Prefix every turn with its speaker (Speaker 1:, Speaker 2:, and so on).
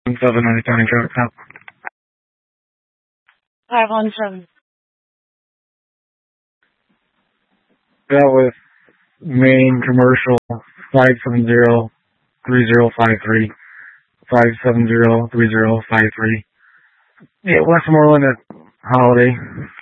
Speaker 1: 7 on the county truck.
Speaker 2: 517.
Speaker 1: That was main commercial 570-3053. 570-3053. Yeah, Westmoreland at Holiday.